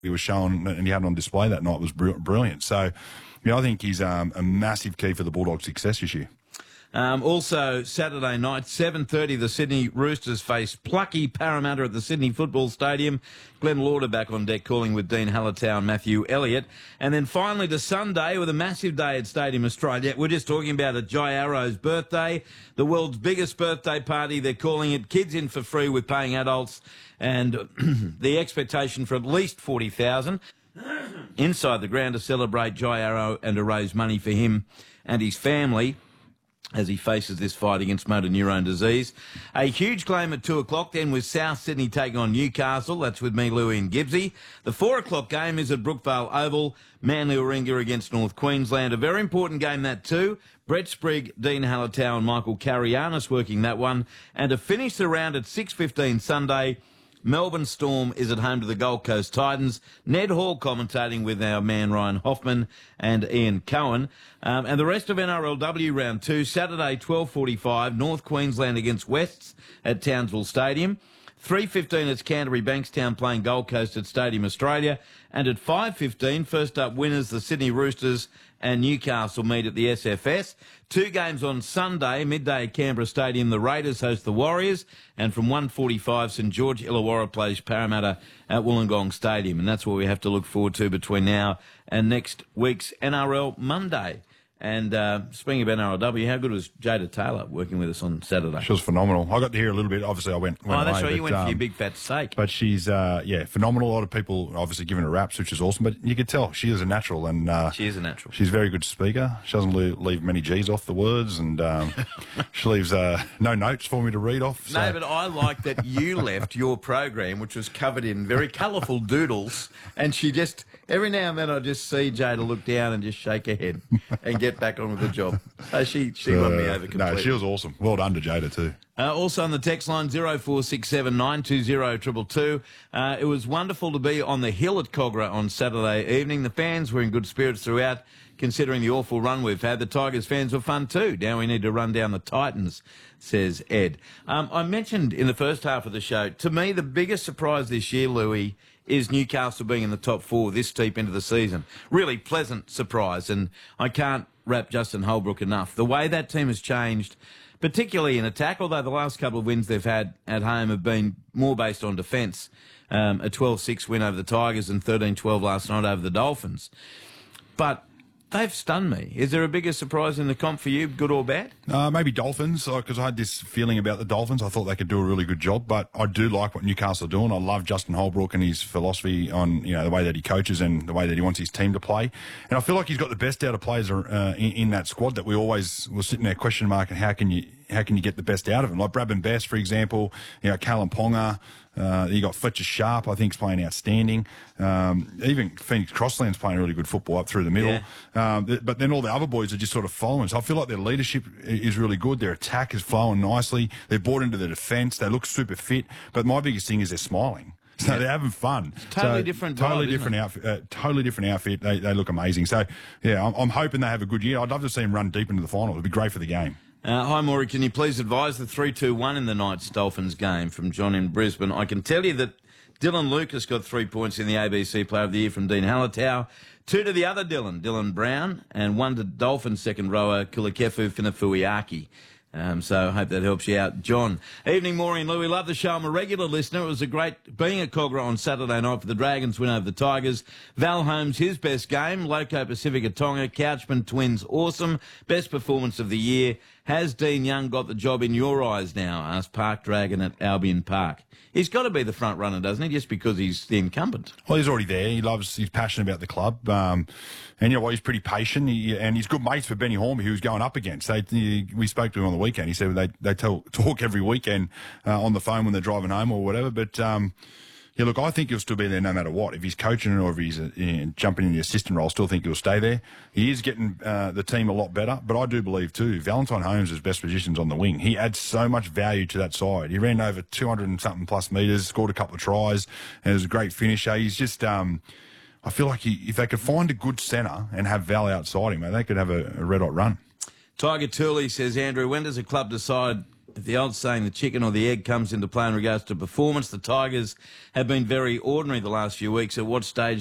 he was shown and he had on display that night was brilliant. So, I think he's a massive key for the Bulldogs' success this year. Also, Saturday night, 7:30, the Sydney Roosters face plucky Parramatta at the Sydney Football Stadium. Glenn Lauder back on deck calling with Dean Hallertau and Matthew Elliott. And then finally to Sunday with a massive day at Stadium Australia. We're just talking about a Jai Arrow's birthday, the world's biggest birthday party. They're calling it Kids In for Free with paying adults, and the expectation for at least 40,000 inside the ground to celebrate Jai Arrow and to raise money for him and his family as he faces this fight against motor neurone disease. A huge game at 2 o'clock then with South Sydney taking on Newcastle. That's with me, Louie and Gibbsy. The 4 o'clock game is at Brookvale Oval. Manly Warringah against North Queensland. A very important game, that too. Brett Sprigg, Dean Hallertau and Michael Carianis working that one. And to finish the round at 6:15 Sunday, Melbourne Storm is at home to the Gold Coast Titans. Ned Hall commentating with our man Ryan Hoffman and Ian Cohen. And the rest of NRLW round 2, Saturday 12:45, North Queensland against Wests at Townsville Stadium. 3:15 it's Canterbury Bankstown playing Gold Coast at Stadium Australia. And at 5:15, first up winners, the Sydney Roosters and Newcastle meet at the SFS. 2 games on Sunday, midday at Canberra Stadium. The Raiders host the Warriors. And from 1:45, St George Illawarra plays Parramatta at Wollongong Stadium. And that's what we have to look forward to between now and next week's NRL Monday. And speaking of NRLW, how good was Jada Taylor working with us on Saturday? She was phenomenal. I got to hear a little bit. Obviously, I went Oh, that's away, right. You went for your big fat steak. But she's, phenomenal. A lot of people obviously giving her raps, which is awesome. But you could tell she is a natural. And she is a natural. She's a very good speaker. She doesn't leave many G's off the words. And she leaves no notes for me to read off. So. No, but I like that you left your program, which was covered in very colourful doodles. And she just, every now and then I just see Jada look down and just shake her head and get back on with the job. So she won me over completely. No, she was awesome. Well done to Jada too. Also on the text line 0467 920 222. It was wonderful to be on the hill at Cogra on Saturday evening. The fans were in good spirits throughout, considering the awful run we've had. The Tigers fans were fun too. Now we need to run down the Titans, says Ed. I mentioned in the first half of the show, to me the biggest surprise this year, Louis, is Newcastle being in the top 4 this deep into the season. Really pleasant surprise, and I can't rap Justin Holbrook enough. The way that team has changed, particularly in attack, although the last couple of wins they've had at home have been more based on defence. A 12-6 win over the Tigers and 13-12 last night over the Dolphins. But they've stunned me. Is there a bigger surprise in the comp for you, good or bad? Maybe Dolphins, because I had this feeling about the Dolphins. I thought they could do a really good job, but I do like what Newcastle are doing. I love Justin Holbrook and his philosophy on the way that he coaches and the way that he wants his team to play. And I feel like he's got the best out of players in that squad that we always were sitting there question mark and how can you get the best out of them? Like Brabham Best, for example, Callum Ponga. You got Fletcher Sharp, I think, is playing outstanding. Even Phoenix Crossland's playing really good football up through the middle. Yeah. But then all the other boys are just sort of following. So I feel like their leadership is really good. Their attack is flowing nicely. They're bought into the defence. They look super fit. But my biggest thing is they're smiling. So they're having fun. Totally different vibe, totally different outfit. They look amazing. So, yeah, I'm hoping they have a good year. I'd love to see them run deep into the final. It'd be great for the game. Hi, Maury. Can you please advise the 3-2-1 in the night's Dolphins game from John in Brisbane? I can tell you that Dylan Lucas got 3 points in the ABC Player of the Year from Dean Hallertau. 2 to the other Dylan Brown, and 1 to Dolphins second rower Kulakefu Finafuiaki. So I hope that helps you out, John. Evening, Maury and Louie. Love the show. I'm a regular listener. It was a great being at Cogra on Saturday night for the Dragons win over the Tigers. Val Holmes, his best game. Loco Pacifica Tonga. Couchman Twins, awesome. Best performance of the year. Has Dean Young got the job in your eyes now? Asked Park Dragon at Albion Park. He's got to be the front runner, doesn't he? Just because he's the incumbent. Well, he's already there. He's passionate about the club. And you know what? He's pretty patient. And he's good mates with Benny Hornby, who he's going up against. We spoke to him on the weekend. He said they talk every weekend on the phone when they're driving home or whatever. But, yeah, look, I think he'll still be there no matter what. If he's coaching or if he's jumping in the assistant role, I still think he'll stay there. He is getting the team a lot better, but I do believe too, Valentine Holmes' best position's on the wing. He adds so much value to that side. He ran over 200 and something plus metres, scored a couple of tries, and was a great finisher. He's just, I feel like if they could find a good centre and have Val outside him, they could have a red-hot run. Tiger Turley says, Andrew, when does a club decide If the old saying, the chicken or the egg, comes into play in regards to performance, the Tigers have been very ordinary the last few weeks. At what stage